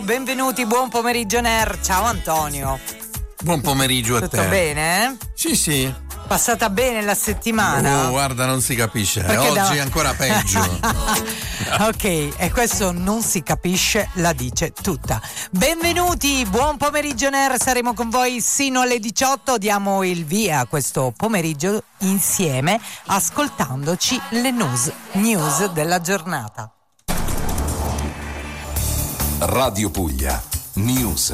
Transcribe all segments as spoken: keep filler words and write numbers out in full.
Benvenuti, buon pomeriggio Ner. Ciao Antonio. Buon pomeriggio a Tutto te. Tutto bene? Sì, sì. Passata bene la settimana? Oh, guarda, non si capisce. Perché Oggi da... è ancora peggio. Ok, e questo non si capisce, la dice tutta. Benvenuti, buon pomeriggio Ner. Saremo con voi sino alle diciotto. Diamo il via a questo pomeriggio insieme, ascoltandoci le news, news della giornata. Radio Puglia News.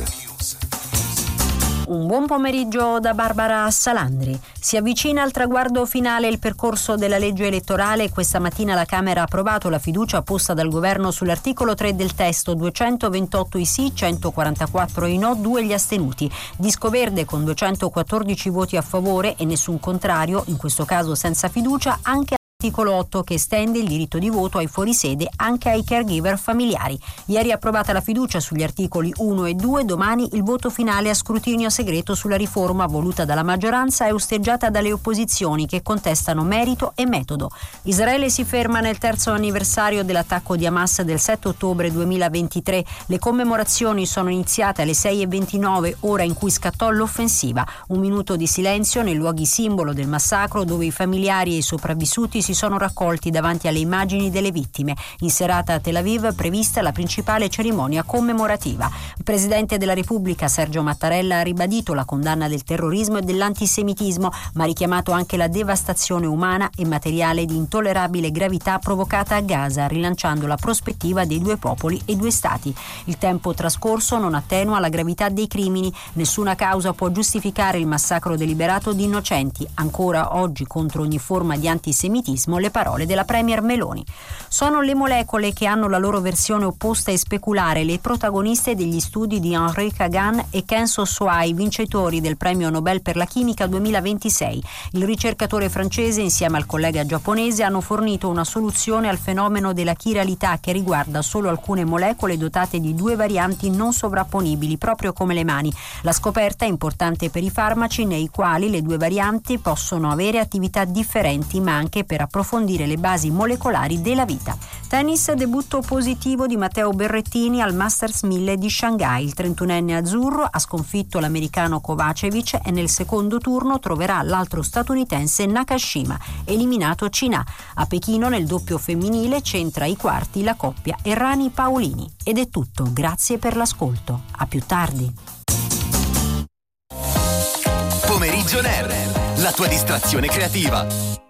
Un buon pomeriggio da Barbara Salandri. Si avvicina al traguardo finale il percorso della legge elettorale. Questa mattina la Camera ha approvato la fiducia posta dal governo sull'articolo tre del testo, duecentoventotto i sì, centoquarantaquattro i no, due gli astenuti. Disco verde con duecentoquattordici voti a favore e nessun contrario, in questo caso senza fiducia, anche Articolo otto che estende il diritto di voto ai fuorisede anche ai caregiver familiari. Ieri approvata la fiducia sugli articoli uno e due, domani il voto finale a scrutinio segreto sulla riforma voluta dalla maggioranza e osteggiata dalle opposizioni che contestano merito e metodo. Israele si ferma nel terzo anniversario dell'attacco di Hamas del sette ottobre duemilaventitré. Le commemorazioni sono iniziate alle sei e ventinove, ora in cui scattò l'offensiva. Un minuto di silenzio nei luoghi simbolo del massacro dove i familiari e i sopravvissuti si sono raccolti davanti alle immagini delle vittime. In serata a Tel Aviv prevista la principale cerimonia commemorativa. Il Presidente della Repubblica Sergio Mattarella ha ribadito la condanna del terrorismo e dell'antisemitismo, ma ha richiamato anche la devastazione umana e materiale di intollerabile gravità provocata a Gaza, rilanciando la prospettiva dei due popoli e due stati. Il tempo trascorso non attenua la gravità dei crimini. Nessuna causa può giustificare il massacro deliberato di innocenti. Ancora oggi contro ogni forma di antisemitismo le parole della premier Meloni. Sono le molecole che hanno la loro versione opposta e speculare le protagoniste degli studi di Henri Kagan e Kenzo Soai, vincitori del premio Nobel per la chimica duemilaventisei. Il ricercatore francese insieme al collega giapponese hanno fornito una soluzione al fenomeno della chiralità che riguarda solo alcune molecole dotate di due varianti non sovrapponibili, proprio come le mani. La scoperta è importante per i farmaci nei quali le due varianti possono avere attività differenti, ma anche per approfondire le basi molecolari della vita. Tennis, debutto positivo di Matteo Berrettini al Masters mille di Shanghai. Il trentunenne azzurro ha sconfitto l'americano Kovacevic e nel secondo turno troverà l'altro statunitense Nakashima, eliminato Cina. A Pechino nel doppio femminile centra i quarti la coppia Errani Paolini. Ed è tutto, grazie per l'ascolto. A più tardi. Pomeriggio Ner, la tua distrazione creativa.